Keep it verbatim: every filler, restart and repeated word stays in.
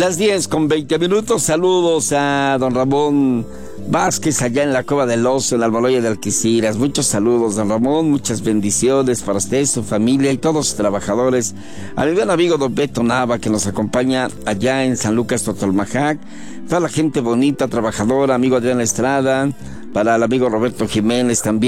Las diez con veinte minutos. Saludos a don Ramón Vázquez allá en la Cova del Oso, en la Albaloya de Alquiciras. Muchos saludos, don Ramón, muchas bendiciones para usted, su familia y todos los trabajadores. A mi buen amigo don Beto Nava, que nos acompaña allá en San Lucas Totolmajac. Toda la gente bonita, trabajadora, amigo Adrián Estrada, para el amigo Roberto Jiménez también.